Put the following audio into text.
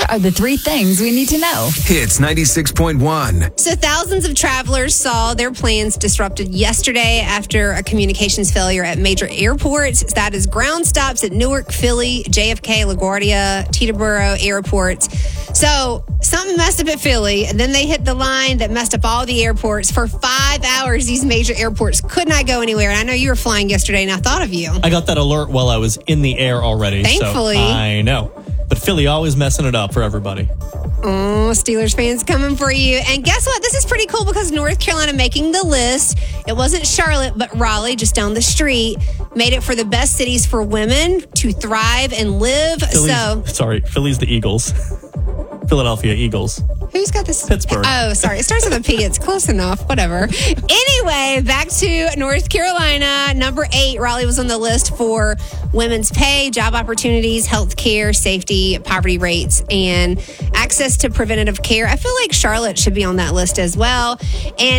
are the three things we need to know. Hits 96.1. So thousands of travelers saw their plans disrupted yesterday after a communications failure at major airports. That is ground stops at Newark, Philly, JFK, LaGuardia, Teterboro airports. So something messed up at Philly, and then they hit the line that messed up all the airports. For 5 hours, these major airports could not go anywhere. And I know you were flying yesterday, and I thought of you. I got that alert while I was in the air already. Thankfully. So I know. But Philly always messing it up for everybody. Oh, Steelers fans coming for you. And guess what? This is pretty cool because North Carolina making the list. It wasn't Charlotte, but Raleigh, just down the street, made it for the best cities for women to thrive and live. Philly's the Eagles. Philadelphia Eagles. Who's got this? Pittsburgh. Oh, sorry. It starts with a P. It's close enough. Whatever. Anyway, back to North Carolina. Number 8, Raleigh was on the list for women's pay, job opportunities, health care, safety, poverty rates, and access to preventative care. I feel like Charlotte should be on that list as well. And